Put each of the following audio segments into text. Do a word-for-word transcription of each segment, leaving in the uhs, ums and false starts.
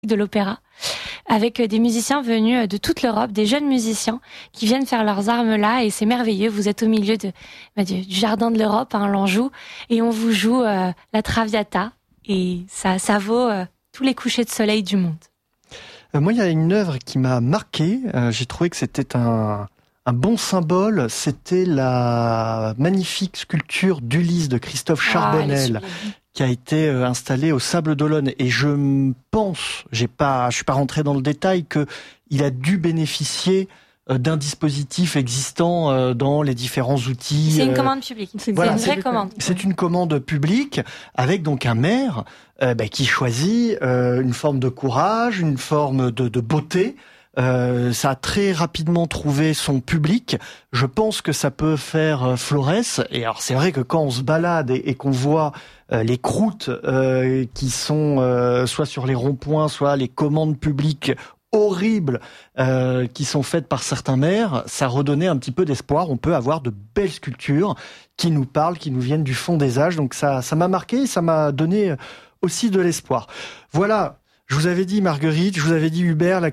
de l'opéra, avec des musiciens venus de toute l'Europe, des jeunes musiciens qui viennent faire leurs armes là, et c'est merveilleux. Vous êtes au milieu de, bah, du jardin de l'Europe, hein, l'Anjou, et on vous joue euh, la Traviata, et ça, ça vaut euh, tous les couchers de soleil du monde. Euh, moi, il y a une œuvre qui m'a marqué. Euh, j'ai trouvé que c'était un, un bon symbole. C'était la magnifique sculpture d'Ulysse de Christophe Charbonnel. Ah, qui a été installé au Sable d'Olonne, et je pense, j'ai pas, je suis pas rentré dans le détail, que il a dû bénéficier d'un dispositif existant dans les différents outils. C'est une commande publique. C'est voilà, une vraie c'est, commande. C'est une commande publique avec donc un maire euh, bah, qui choisit euh, une forme de courage, une forme de, de beauté. Euh, ça a très rapidement trouvé son public. Je pense que ça peut faire euh, florès. Et alors c'est vrai que quand on se balade et, et qu'on voit euh, les croûtes euh, qui sont euh, soit sur les ronds-points, soit les commandes publiques horribles euh, qui sont faites par certains maires, ça redonnait un petit peu d'espoir. On peut avoir de belles sculptures qui nous parlent, qui nous viennent du fond des âges. Donc ça, ça m'a marqué, ça m'a donné aussi de l'espoir. Voilà, je vous avais dit Marguerite, je vous avais dit Hubert, la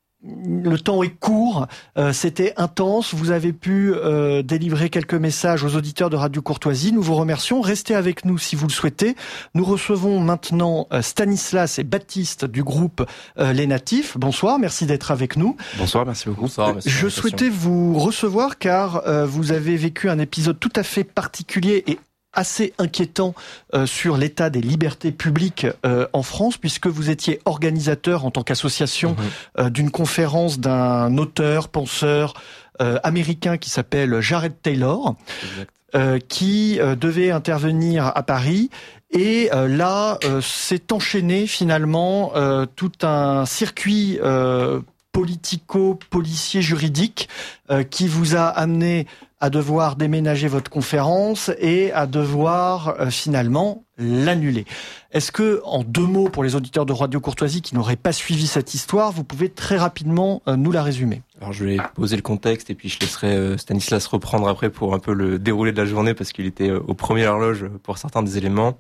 le temps est court, euh, c'était intense, vous avez pu euh, délivrer quelques messages aux auditeurs de Radio Courtoisie, nous vous remercions, restez avec nous si vous le souhaitez. Nous recevons maintenant euh, Stanislas et Baptiste du groupe euh, Les Natifs. Bonsoir, merci d'être avec nous. Bonsoir, merci beaucoup. Bonsoir, merci Je souhaitais vous recevoir car euh, vous avez vécu un épisode tout à fait particulier et assez inquiétant euh, sur l'état des libertés publiques euh, en France, puisque vous étiez organisateur en tant qu'association mmh. euh, d'une conférence d'un auteur, penseur euh, américain qui s'appelle Jared Taylor, euh, qui euh, devait intervenir à Paris. Et euh, là, euh, s'est enchaîné finalement euh, tout un circuit euh, politico-policier juridique euh, qui vous a amené à devoir déménager votre conférence et à devoir euh, finalement l'annuler. Est-ce que, en deux mots pour les auditeurs de Radio Courtoisie qui n'auraient pas suivi cette histoire, vous pouvez très rapidement euh, nous la résumer? Alors je vais poser le contexte et puis je laisserai euh, Stanislas reprendre après pour un peu le déroulé de la journée parce qu'il était euh, au premier horloge pour certains des éléments.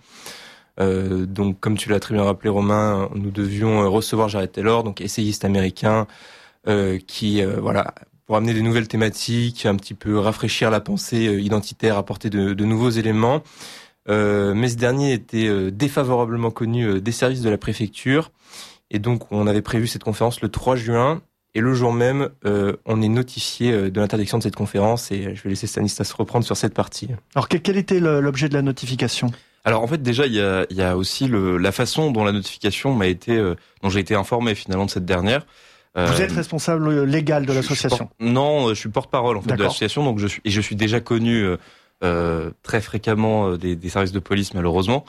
Euh, donc comme tu l'as très bien rappelé Romain, nous devions recevoir Jared Taylor, donc essayiste américain euh, qui euh, voilà pour amener des nouvelles thématiques, un petit peu rafraîchir la pensée identitaire, apporter de, de nouveaux éléments. Euh, mais ce dernier était euh, défavorablement connu euh, des services de la préfecture. Et donc, on avait prévu cette conférence le trois juin. Et le jour même, euh, on est notifié euh, de l'interdiction de cette conférence. Et je vais laisser Stanislas reprendre sur cette partie. Alors, quel, quel était le, l'objet de la notification ? Alors, en fait, déjà, il y a, il y a aussi le, la façon dont la notification m'a été, euh, dont j'ai été informé finalement de cette dernière. Vous êtes responsable légal de l'association? je, je porte, Non, je suis porte-parole en fait D'accord. de l'association, donc je suis et je suis déjà connu euh, très fréquemment des, des services de police malheureusement.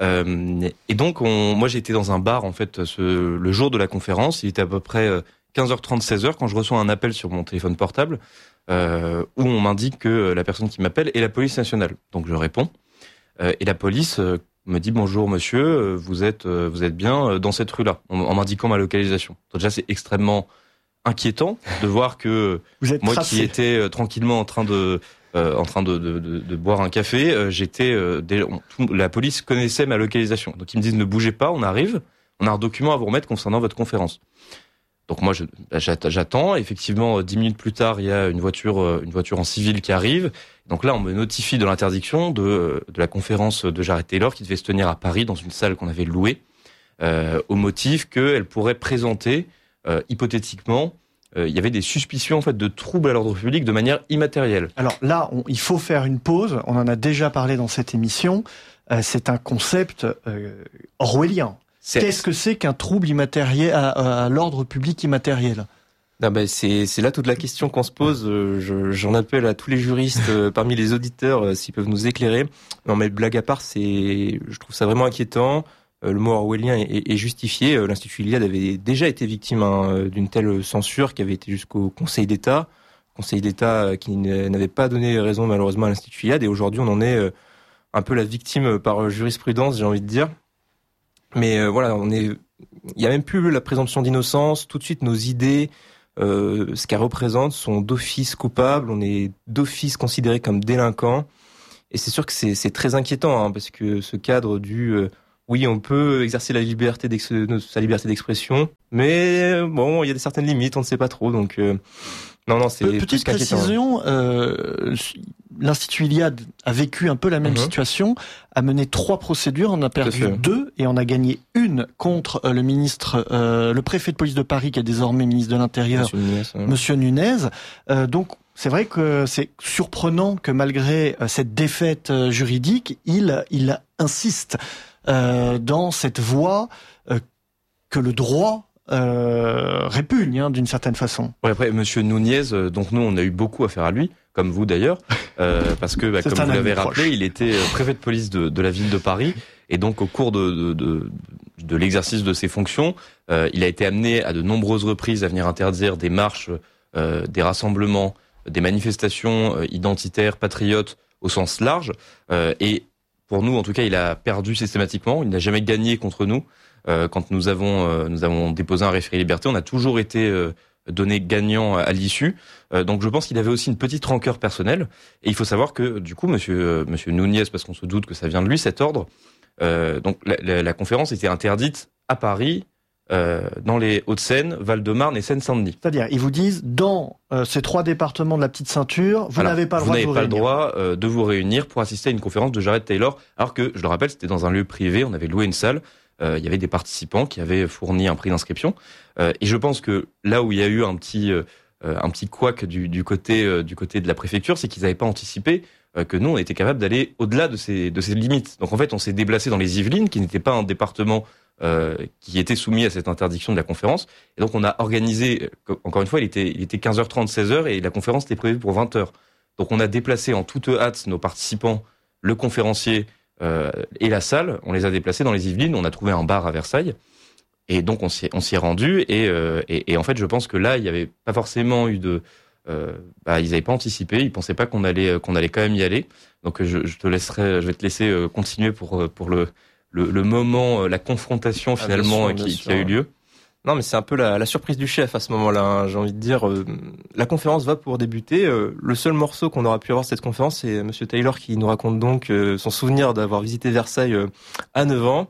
Euh, et donc, on, moi, j'ai été dans un bar en fait ce, le jour de la conférence. Il était à peu près quinze heures trente, seize heures quand je reçois un appel sur mon téléphone portable euh, où on m'indique que la personne qui m'appelle est la police nationale. Donc, je réponds euh, et la police euh, me dit bonjour monsieur, vous êtes vous êtes bien dans cette rue-là, en, en m'indiquant ma localisation. Donc déjà c'est extrêmement inquiétant de voir que moi tracé. Qui étais euh, tranquillement en train de euh, en train de, de, de, de boire un café, euh, j'étais euh, des, on, tout, la police connaissait ma localisation. Donc ils me disent ne bougez pas, on arrive, on a un document à vous remettre concernant votre conférence. Donc moi je, j'attends. Effectivement, dix minutes plus tard, il y a une voiture, une voiture en civil qui arrive. Donc là, on me notifie de l'interdiction de, de la conférence de Jared Taylor qui devait se tenir à Paris dans une salle qu'on avait louée, euh, au motif qu'elle pourrait présenter, euh, hypothétiquement, euh, il y avait des suspicions en fait de troubles à l'ordre public de manière immatérielle. Alors là, on, il faut faire une pause. On en a déjà parlé dans cette émission. Euh, c'est un concept euh, orwellien. C'est... Qu'est-ce que c'est qu'un trouble immatériel à, à l'ordre public immatériel? Non, ben c'est c'est là toute la question qu'on se pose. Je, j'en appelle à tous les juristes euh, parmi les auditeurs euh, s'ils peuvent nous éclairer. Non, mais blague à part, c'est je trouve ça vraiment inquiétant. Euh, le mot orwellien est, est, est justifié. Euh, L'Institut Iliade avait déjà été victime hein, d'une telle censure qui avait été jusqu'au Conseil d'État. Conseil d'État qui n'avait pas donné raison malheureusement à l'Institut Iliade. Et aujourd'hui, on en est euh, un peu la victime par jurisprudence, j'ai envie de dire. Mais euh, voilà, on est. Il y a même plus la présomption d'innocence. Tout de suite, nos idées. Euh, ce qu'elle représente sont d'office coupables, on est d'office considérés comme délinquants, et c'est sûr que c'est, c'est très inquiétant, hein, parce que ce cadre du euh, Oui, on peut exercer la liberté d'ex- sa liberté d'expression, mais bon, il y a des certaines limites, on ne sait pas trop, donc euh, non, non, c'est Pe- Petite précision, euh, l'Institut Iliade a vécu un peu la même mm-hmm. situation, a mené trois procédures, on a perdu deux et on a gagné une contre euh, le ministre, euh, le préfet de police de Paris qui est désormais ministre de l'Intérieur, Monsieur Nunez. Ouais. Monsieur Nunez. Euh, donc c'est vrai que c'est surprenant que malgré euh, cette défaite euh, juridique, il, il insiste euh, dans cette voie euh, que le droit Euh, répugne hein, d'une certaine façon. Ouais, après, Monsieur Nunez, euh, donc nous on a eu beaucoup à faire à lui, comme vous d'ailleurs, euh, parce que bah, comme vous l'avez rappelé, proche. il était euh, préfet de police de, de la ville de Paris, et donc au cours de, de, de, de l'exercice de ses fonctions, euh, il a été amené à de nombreuses reprises à venir interdire des marches, euh, des rassemblements, des manifestations euh, identitaires, patriotes au sens large, euh, et pour nous en tout cas il a perdu systématiquement, il n'a jamais gagné contre nous. Euh, quand nous avons euh, nous avons déposé un référé liberté, on a toujours été euh, donné gagnant à, à l'issue. Euh, donc je pense qu'il avait aussi une petite rancœur personnelle. Et il faut savoir que du coup, Monsieur euh, Monsieur Nunez, parce qu'on se doute que ça vient de lui cet ordre. Euh, donc la, la, la conférence était interdite à Paris, euh, dans les Hauts-de-Seine, Val-de-Marne et Seine-Saint-Denis. C'est-à-dire, ils vous disent dans euh, ces trois départements de la petite ceinture, vous alors, n'avez pas le droit vous de vous réunir. Vous n'avez pas réunir. le droit euh, de vous réunir pour assister à une conférence de Jared Taylor, alors que je le rappelle, c'était dans un lieu privé, on avait loué une salle. Euh, il y avait des participants qui avaient fourni un prix d'inscription, euh, et je pense que là où il y a eu un petit euh, un petit couac du, du côté euh, du côté de la préfecture, c'est qu'ils n'avaient pas anticipé euh, que nous on était capable d'aller au-delà de ces de ces limites. Donc en fait, on s'est déplacé dans les Yvelines, qui n'était pas un département euh, qui était soumis à cette interdiction de la conférence, et donc on a organisé. Encore une fois, il était il était quinze heures trente, seize heures, et la conférence était prévue pour vingt heures. Donc on a déplacé en toute hâte nos participants, le conférencier. Euh, et la salle, on les a déplacés dans les Yvelines, on a trouvé un bar à Versailles, et donc on s'y est, on s'y est rendu, et, euh, et, et en fait je pense que là il n'y avait pas forcément eu de, euh, bah, ils n'avaient pas anticipé, ils pensaient pas qu'on allait qu'on allait quand même y aller, donc je, je te laisserai, je vais te laisser continuer pour pour le le, le moment, la confrontation finalement ah, bien sûr, qui, bien qui a eu lieu. Non, mais c'est un peu la, la surprise du chef à ce moment-là. Hein, j'ai envie de dire, euh, la conférence va pour débuter. Euh, le seul morceau qu'on aura pu avoir cette conférence, c'est Monsieur Taylor qui nous raconte donc euh, son souvenir d'avoir visité Versailles euh, à neuf ans.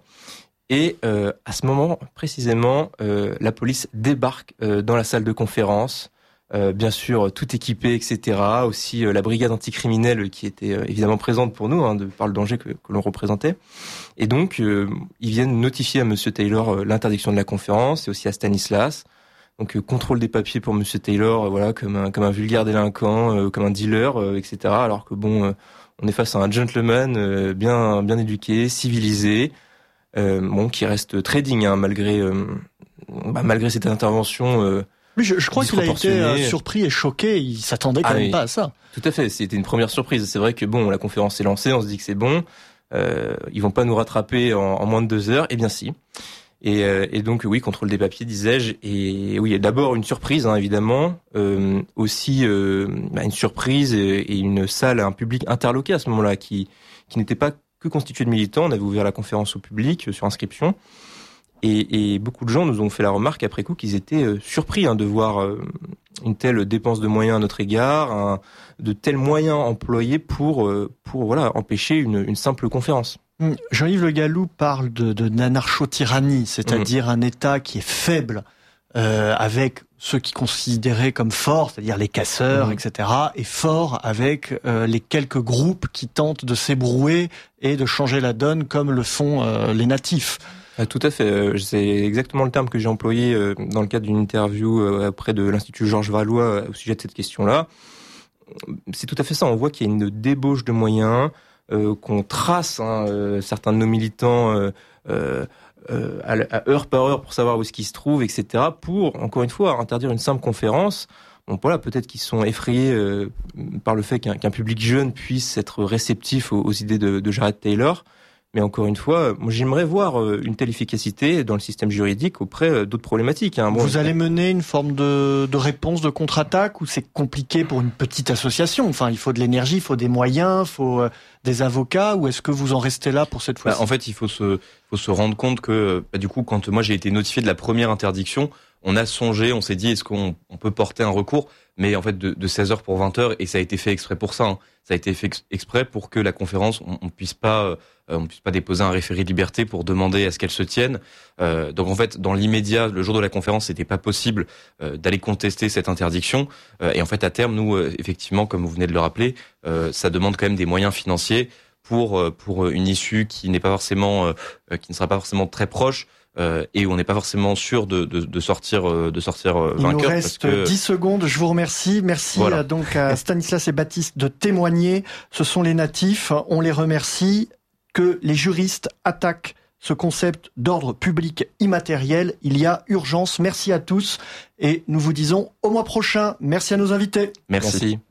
Et euh, à ce moment précisément, euh, la police débarque euh, dans la salle de conférence. Euh, bien sûr, tout équipé, et cetera. Aussi euh, la brigade anticriminelle qui était euh, évidemment présente pour nous, hein, de par le danger que, que l'on représentait. Et donc, euh, ils viennent notifier à Monsieur Taylor euh, l'interdiction de la conférence, et aussi à Stanislas. Donc, euh, contrôle des papiers pour Monsieur Taylor, euh, voilà, comme un comme un vulgaire délinquant, euh, comme un dealer, euh, et cetera. Alors que bon, euh, on est face à un gentleman euh, bien bien éduqué, civilisé, euh, bon, qui reste très digne, hein, malgré euh, bah, malgré cette intervention. Euh, Oui, je, je crois qu'il a été euh, surpris et choqué. Il s'attendait quand ah, même oui. pas à ça. Tout à fait. C'était une première surprise. C'est vrai que bon, la conférence est lancée, on se dit que c'est bon. Euh, ils vont pas nous rattraper en, en moins de deux heures. Eh bien, si. Et, euh, et donc, oui, contrôle des papiers, disais-je. Et oui, d'abord une surprise, hein, évidemment. Euh, aussi euh, une surprise et, et une salle, un public interloqué à ce moment-là, qui qui n'était pas que constitué de militants. On avait ouvert la conférence au public euh, sur inscription. Et, et beaucoup de gens nous ont fait la remarque après coup qu'ils étaient euh, surpris hein, de voir euh, une telle dépense de moyens à notre égard, un, de tels moyens employés pour euh, pour voilà empêcher une, une simple conférence. Mmh. Jean-Yves Le Gallou parle de, de d'anarcho-tyrannie, c'est-à-dire mmh. un État qui est faible euh, avec ceux qui considéraient comme forts, c'est-à-dire les casseurs, mmh. et cetera, et fort avec euh, les quelques groupes qui tentent de s'ébrouer et de changer la donne comme le font euh, les natifs. Tout à fait. C'est exactement le terme que j'ai employé dans le cadre d'une interview auprès de l'Institut Georges Valois au sujet de cette question-là. C'est tout à fait ça. On voit qu'il y a une débauche de moyens, euh, qu'on trace hein, euh, certains de nos militants euh, euh, à heure par heure pour savoir où est-ce qu'ils se trouvent, et cetera. Pour, encore une fois, interdire une simple conférence. Bon, voilà, peut-être qu'ils sont effrayés euh, par le fait qu'un, qu'un public jeune puisse être réceptif aux, aux idées de, de Jared Taylor. Mais encore une fois, moi j'aimerais voir une telle efficacité dans le système juridique auprès d'autres problématiques. Hein. Bon, vous allez mener une forme de, de réponse, de contre-attaque, ou c'est compliqué pour une petite association? Enfin, il faut de l'énergie, il faut des moyens, il faut des avocats, ou est-ce que vous en restez là pour cette fois-ci? Bah, en fait, il faut se, faut se rendre compte que bah, du coup, quand moi j'ai été notifié de la première interdiction, on a songé, on s'est dit est-ce qu'on on peut porter un recours, mais en fait de, de seize heures pour vingt heures, et ça a été fait exprès pour ça. Hein. Ça a été fait ex- exprès pour que la conférence, on, on puisse pas, euh, on puisse pas déposer un référé de liberté pour demander à ce qu'elle se tienne. Euh, donc en fait, dans l'immédiat, le jour de la conférence, c'était pas possible euh, d'aller contester cette interdiction. Euh, et en fait, à terme, nous, euh, effectivement, comme vous venez de le rappeler, euh, ça demande quand même des moyens financiers pour pour une issue qui n'est pas forcément, euh, qui ne sera pas forcément très proche. Euh, et où on n'est pas forcément sûr de, de, de sortir, de sortir vainqueur. Il nous reste parce que... dix secondes, je vous remercie. Merci voilà. donc à Stanislas et Baptiste de témoigner. Ce sont les natifs, on les remercie. Que les juristes attaquent ce concept d'ordre public immatériel, il y a urgence. Merci à tous et nous vous disons au mois prochain. Merci à nos invités. Merci. Merci.